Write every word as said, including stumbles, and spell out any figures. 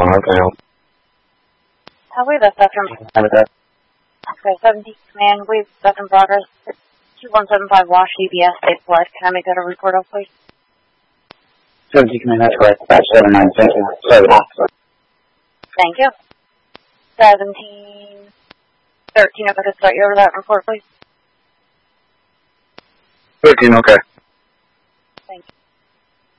okay. Highway, that's Veteran. Okay, seventeen command, wave, Veteran progress. two one seven five Wash, E B S, state blood. Can I make that a report of, please? seventeen command, that's correct. Batch seven nine, thank you. Sorry. Thank you. seventeen thirteen, if I could start you over that report, please. thirteen, okay. Thank you.